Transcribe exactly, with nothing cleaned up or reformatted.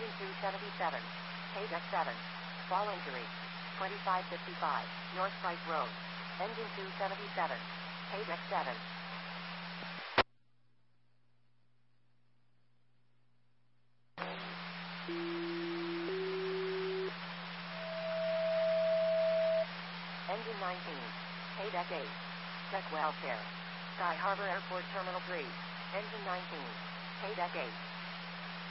Engine two seventy-seven. K-Deck seven. Fall injury. twenty-five fifty-five, North Price Road. Engine two seventy-seven. K-Deck seven. Engine nineteen. K-Deck eight. Check welfare. Sky Harbor Airport Terminal three. Engine nineteen. K-Deck eight.